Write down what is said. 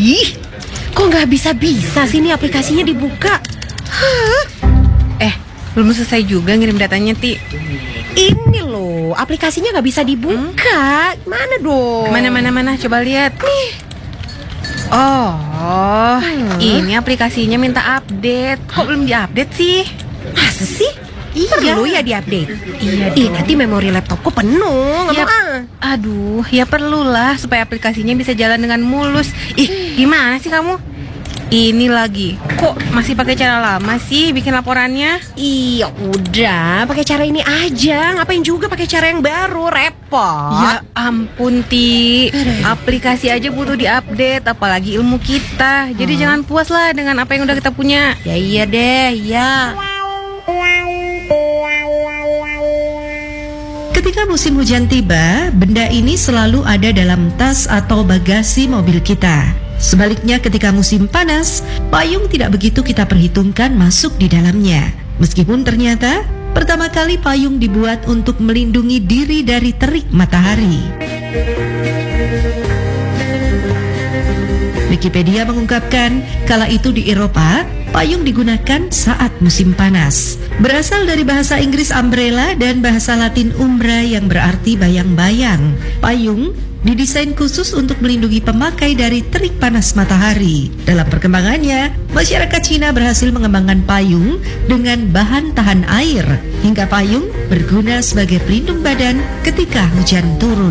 Ih, kok nggak bisa-bisa sih ini aplikasinya dibuka? Hah? Belum selesai juga ngirim datanya, Ti. Ini loh, aplikasinya nggak bisa dibuka. Mana dong? Mana, coba lihat. Nih. Oh, ini aplikasinya minta update. Kok belum diupdate sih? Masa sih? Perlu ya diupdate? Iya Ih, dong. nanti memori laptopku penuh. Nggak Ya, mau ah. aduh, ya perlulah supaya aplikasinya bisa jalan dengan mulus. Ih, gimana sih kamu? Ini lagi, kok masih pakai cara lama sih bikin laporannya? Iya udah, pakai cara ini aja. Ngapain juga pakai cara yang baru, repot. Ya ampun, Ti. Aplikasi aja butuh diupdate, apalagi ilmu kita. Jadi jangan puas lah dengan apa yang udah kita punya. Ya iya deh, ya. Ketika musim hujan tiba, benda ini selalu ada dalam tas atau bagasi mobil kita. Sebaliknya ketika musim panas, payung tidak begitu kita perhitungkan masuk di dalamnya. Meskipun ternyata pertama kali payung dibuat untuk melindungi diri dari terik matahari. Wikipedia mengungkapkan, kala itu di Eropa, payung digunakan saat musim panas. Berasal dari bahasa Inggris umbrella dan bahasa Latin umbra yang berarti bayang-bayang. Payung didesain khusus untuk melindungi pemakai dari terik panas matahari. Dalam perkembangannya, masyarakat Cina berhasil mengembangkan payung dengan bahan tahan air, hingga payung berguna sebagai pelindung badan ketika hujan turun.